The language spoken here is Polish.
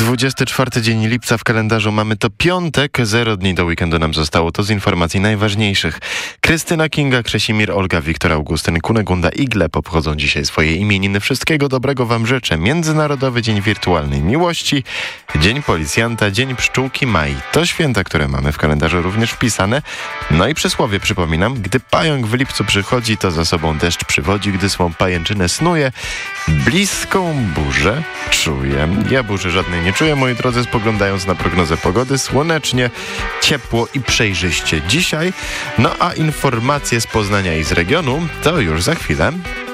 24 dzień lipca w kalendarzu, mamy to piątek, 0 dni do weekendu nam zostało, to z informacji najważniejszych. Krystyna Kinga, Krzesimir, Olga, Wiktor, Augustyn, Kunegunda i Gleb obchodzą dzisiaj swoje imieniny. Wszystkiego dobrego wam życzę. Międzynarodowy Dzień Wirtualnej Miłości, Dzień Policjanta, Dzień Pszczółki, maj. To święta, które mamy w kalendarzu również wpisane. No i przysłowie przypominam, gdy pająk w lipcu przychodzi, to za sobą deszcz przywodzi, gdy swą pajęczynę snuje, bliską burzę czuję. Ja burzy żadnej nie czuję, moi drodzy, spoglądając na prognozę pogody. Słonecznie, ciepło i przejrzyście dzisiaj. No a informacje z Poznania i z regionu to już za chwilę.